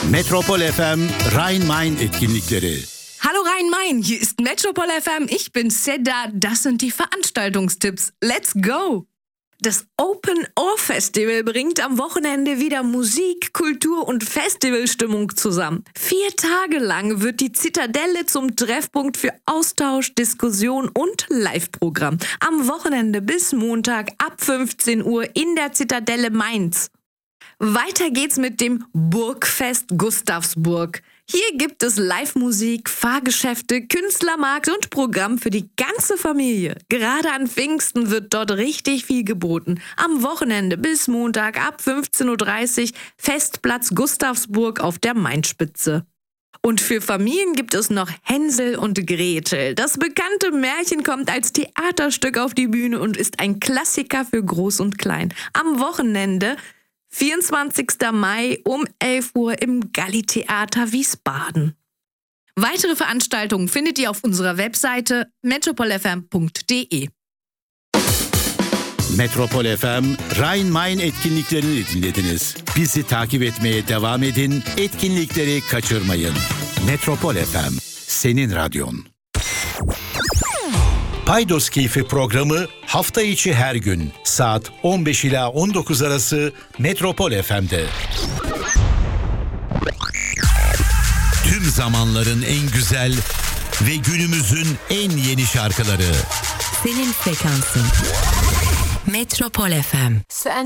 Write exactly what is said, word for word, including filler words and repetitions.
Metropol F M Rhein-Main etkinlikleri. Hallo Rhein-Main, hier ist Metropol F M, ich bin Seda, das sind die Veranstaltungstipps. Let's go! Das Open Ohr Festival bringt am Wochenende wieder Musik, Kultur und Festivalstimmung zusammen. Vier Tage lang wird die Zitadelle zum Treffpunkt für Austausch, Diskussion und Live-Programm. Am Wochenende bis Montag ab fünfzehn Uhr in der Zitadelle Mainz. Weiter geht's mit dem Burgfest Gustavsburg. Hier gibt es Live-Musik, Fahrgeschäfte, Künstlermarkt und Programm für die ganze Familie. Gerade an Pfingsten wird dort richtig viel geboten. Am Wochenende bis Montag ab fünfzehn Uhr dreißig Festplatz Gustavsburg auf der Mainspitze. Und für Familien gibt es noch Hänsel und Gretel. Das bekannte Märchen kommt als Theaterstück auf die Bühne und ist ein Klassiker für Groß und Klein. Am Wochenende vierundzwanzigsten Mai um elf Uhr im Galli-Theater Wiesbaden. Weitere Veranstaltungen findet ihr auf unserer Webseite metropol f m punkt d e. Metropol F M Rhein-Main etkinliklerini dinlediniz. Bizi takip etmeye devam edin, etkinlikleri kaçırmayın. Metropol F M, senin radyon. Paydos Keyfi programı hafta içi her gün saat on beş ila on dokuz arası Metropol F M'de. Tüm zamanların en güzel ve günümüzün en yeni şarkıları. Senin frekansın. Metropol F M.